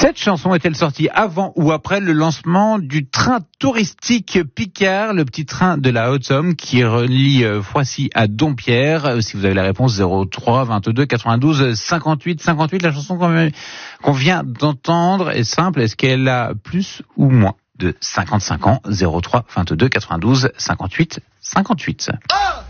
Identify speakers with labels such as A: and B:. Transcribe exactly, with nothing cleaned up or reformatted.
A: Cette chanson est-elle sortie avant ou après le lancement du train touristique Picard, le petit train de la Haute-Somme qui relie Foissy à Dompierre? Si vous avez la réponse, zéro trois vingt-deux quatre-vingt-douze cinquante-huit cinquante-huit. La chanson qu'on vient d'entendre est simple. Est-ce qu'elle a plus ou moins de cinquante-cinq ans? Zéro trois vingt-deux quatre-vingt-douze cinquante-huit cinquante-huit.